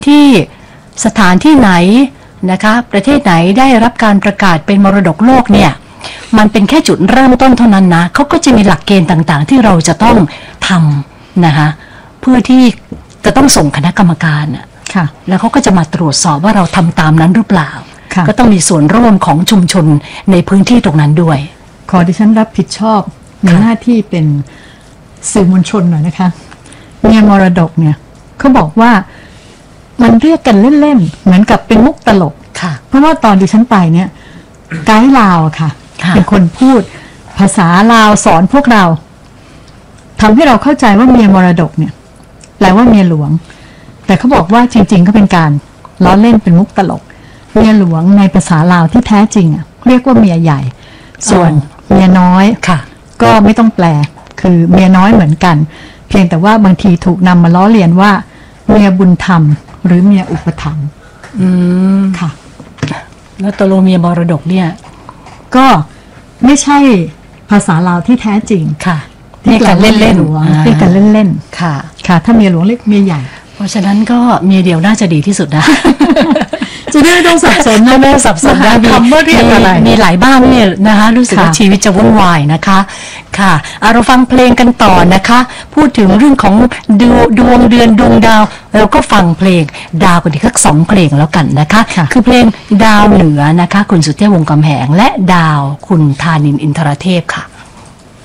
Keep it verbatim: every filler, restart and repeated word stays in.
ที่สถานที่ไหนนะคะประเทศไหนได้รับการประกาศเป็นมรดกโลกเนี่ยมันเป็นแค่จุดเริ่มต้นเท่านั้นนะเขาก็จะมีหลักเกณฑ์ต่างๆที่เราจะต้องทำนะคะเพื่อที่จะต้องส่งคณะกรรมการอ่ะแล้วเขาก็จะมาตรวจสอบว่าเราทำตามนั้นหรือเปล่าก็ต้องมีส่วนร่วมของชุมชนในพื้นที่ตรงนั้นด้วยขอดิฉันรับผิดชอบมีหน้าที่เป็นสื่อมวลชนหน่อยนะคะเมียมรดกเนี่ยเขาบอกว่ามันเรียกกันเล่นๆเหมือนกับเป็นมุกตลกเพราะว่าตอนดิฉันไปเนี่ยไกด์ลาวค่ะเป็นคนพูดภาษาลาวสอนพวกเราทำให้เราเข้าใจว่าเมียมรดกเนี่ยแปลว่าเมียหลวงแต่เขาบอกว่าจริงๆก็เป็นการล้อเล่นเป็นมุกตลกเมียหลวงในภาษาลาวที่แท้จริงอ่ะเรียกว่าเมียใหญ่ส่วนเมียน้อยก็ไม่ต้องแปลคือเมียน้อยเหมือนกันเพียงแต่ว่าบางทีถูกนำมาล้อเลียนว่าเมียบุญธรรมหรือเมียอุปถัมภ์อืมค่ะแล้วตัวโลเมียมรดกเนี่ยก็ไม่ใช่ภาษาลาวที่แท้จริงค่ะเรียกกันเล่นเล่นเรียกกันเล่นเล่นค่ะค่ะถ้าเมียหลวงเรียกเมียใหญ่เพราะฉะนั้นก็เมียเดียวน่าจะดีที่สุดนะจะได้ไม่ต้องสับสนนะไม่สับสนนะคำว่าเรียกอะไรมีหลายบ้านเนี่ยนะคะรู้สึกว่าชีวิตจะวุ่นวายนะคะค่ะเราฟังเพลงกันต่อนะคะพูดถึงเรื่องของดวงดวงเดือนดวงดาวเราก็ฟังเพลงดาวกันอีกสักสองเพลงแล้วกันนะคะคือเพลงดาวเหนือนะคะคุณสุเทพวงศ์กำแหงและดาวคุณธานินทร์อินทรเทพค่ะ